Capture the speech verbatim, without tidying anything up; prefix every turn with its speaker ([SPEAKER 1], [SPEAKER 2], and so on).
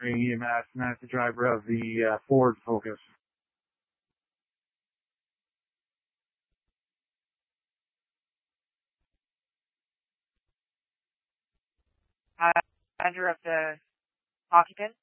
[SPEAKER 1] operating E M S, and that's the driver of the uh, Ford Focus.
[SPEAKER 2] Uh, under of the occupant?